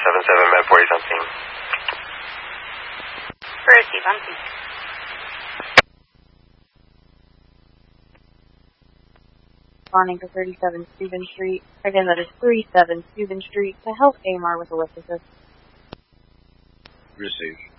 77, Med 40 on scene. Receive on scene. Responding to 37 Steuben Street. Again, that is 37 Steuben Street to help AMR with ellipsis. Receive.